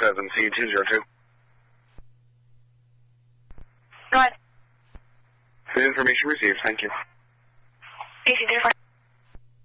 47C202. Go ahead. Information received. Thank you. AC-34.